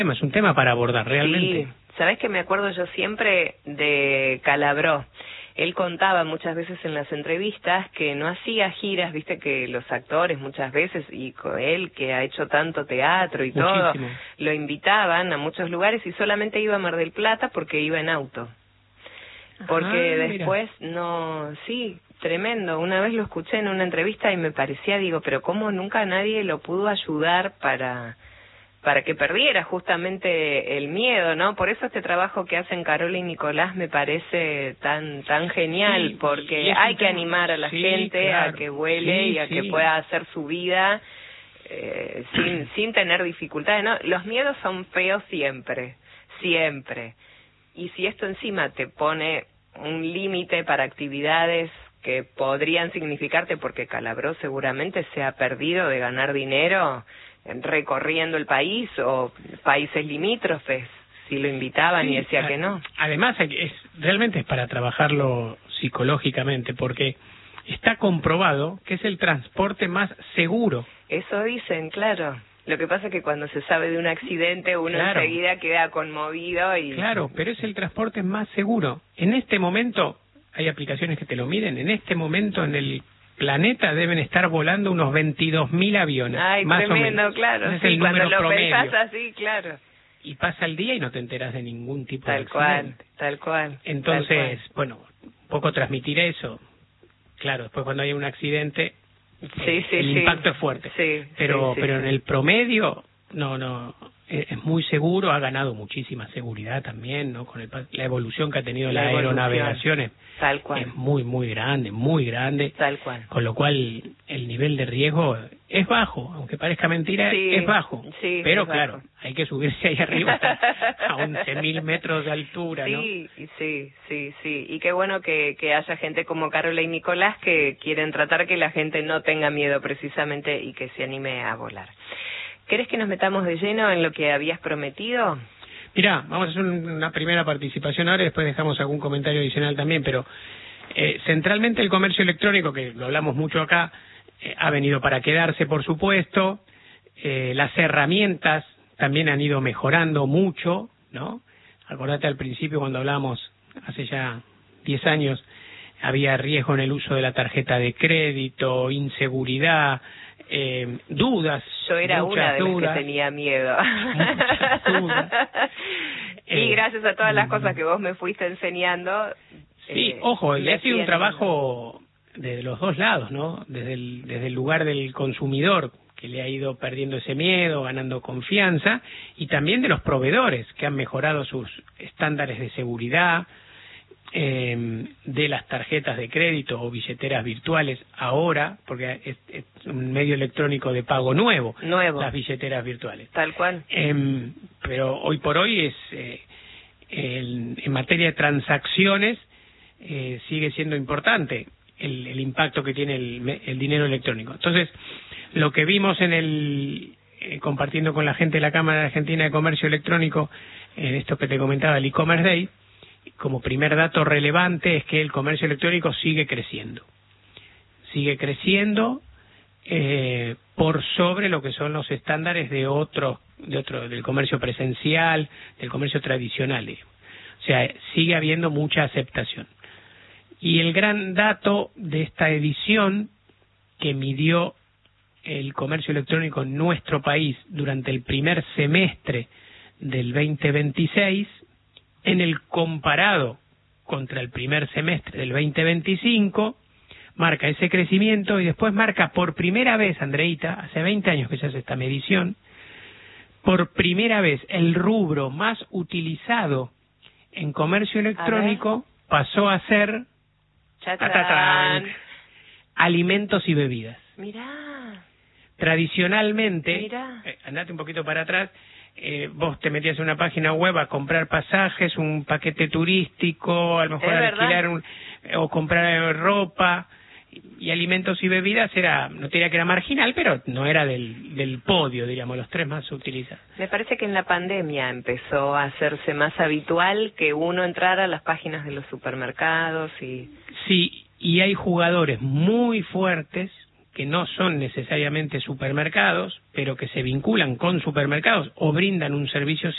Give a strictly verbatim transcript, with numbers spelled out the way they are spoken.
Es un tema para abordar realmente. Sí, ¿sabés que me acuerdo yo siempre de Calabró? Él contaba muchas veces en las entrevistas que no hacía giras, viste que los actores muchas veces, y él que ha hecho tanto teatro y Muchísimo. todo, lo invitaban a muchos lugares y solamente iba a Mar del Plata porque iba en auto. Porque ah, después mira. no, sí, tremendo. Una vez lo escuché en una entrevista y me parecía, digo, pero cómo nunca nadie lo pudo ayudar para para que perdiera justamente el miedo, ¿no? Por eso este trabajo que hacen Carola y Nicolás me parece tan tan genial, Sí, porque hay que tema... animar a la sí, gente claro. a que vuele sí, y a sí. que pueda hacer su vida eh, sin sin tener dificultades, ¿no? Los miedos son feos siempre, siempre. Y si esto encima te pone un límite para actividades que podrían significarte, porque Calabró seguramente se ha perdido de ganar dinero recorriendo el país o países limítrofes, si lo invitaban sí, y decía a, que no. Además, es realmente es para trabajarlo psicológicamente, porque está comprobado que es el transporte más seguro. Eso dicen, claro. Lo que pasa es que cuando se sabe de un accidente uno claro. enseguida queda conmovido y... Claro, pero es el transporte más seguro. En este momento, hay aplicaciones que te lo miden, en este momento en el planeta deben estar volando unos veintidós mil aviones. Ay, más tremendo, o menos. claro. Ese es sí, el cuando número lo promedio. pensás así, claro. Y pasa el día y no te enteras de ningún tipo Tal de cual, accidente. tal cual. Entonces, tal cual. bueno, un poco transmitir eso. Claro, después cuando hay un accidente, sí, eh, sí, el sí. impacto es fuerte. Sí, pero sí, sí, pero sí. en el promedio, no, no, es, es muy seguro, ha ganado muchísima seguridad también, ¿no? Con el, la evolución que ha tenido la, la aeronavegación es, tal cual. es muy, muy grande, muy grande. Tal cual. Con lo cual, el nivel de riesgo es bajo, aunque parezca mentira, sí, es bajo. Sí, pero es claro, bajo. hay que subirse ahí arriba a once mil metros de altura, sí, ¿no? Sí, sí, sí, sí. Y qué bueno que, que haya gente como Carola y Nicolás que quieren tratar que la gente no tenga miedo precisamente y que se anime a volar. ¿Querés que nos metamos de lleno en lo que habías prometido? Mirá, vamos a hacer una primera participación ahora y después dejamos algún comentario adicional también, pero eh, centralmente el comercio electrónico, que lo hablamos mucho acá, eh, ha venido para quedarse, por supuesto. Eh, las herramientas también han ido mejorando mucho, ¿no? Acordate al principio cuando hablábamos, hace ya diez años, había riesgo en el uso de la tarjeta de crédito, inseguridad, eh, dudas. Yo era una de dudas, las que tenía miedo. Muchas dudas. Y eh, gracias a todas las cosas que vos me fuiste enseñando. Sí, eh, ojo, y ha sido un animando. trabajo de los dos lados, ¿no? Desde el, desde el lugar del consumidor, que le ha ido perdiendo ese miedo, ganando confianza, y también de los proveedores, que han mejorado sus estándares de seguridad, eh, de las tarjetas de crédito o billeteras virtuales ahora, porque es, es un medio electrónico de pago nuevo, nuevo. las billeteras virtuales. Tal cual. Eh, pero hoy por hoy es eh, el, en materia de transacciones eh, sigue siendo importante el, el impacto que tiene el, el dinero electrónico. Entonces, lo que vimos en el eh, compartiendo con la gente de la Cámara Argentina de Comercio Electrónico, en esto que te comentaba, el e-commerce day, como primer dato relevante es que el comercio electrónico sigue creciendo. Sigue creciendo eh, por sobre lo que son los estándares de otro, de otro, del comercio presencial, del comercio tradicional, digamos. O sea, sigue habiendo mucha aceptación. Y el gran dato de esta edición que midió el comercio electrónico en nuestro país durante el primer semestre del veinte veintiséis, en el comparado contra el primer semestre del veinte veinticinco, marca ese crecimiento y después marca por primera vez, Andreita, hace veinte años que se hace esta medición, por primera vez el rubro más utilizado en comercio electrónico pasó a ser ¡Chatatán! alimentos y bebidas. Mirá. Tradicionalmente, Mirá. Eh, andate un poquito para atrás, eh, vos te metías en una página web a comprar pasajes, un paquete turístico, a lo mejor alquilar un, o comprar ropa, y, y alimentos y bebidas era, no te diría que era marginal, pero no era del, del podio, diríamos, los tres más utilizados. Me parece que en la pandemia empezó a hacerse más habitual que uno entrara a las páginas de los supermercados y... Sí, y hay jugadores muy fuertes que no son necesariamente supermercados, pero que se vinculan con supermercados o brindan un servicio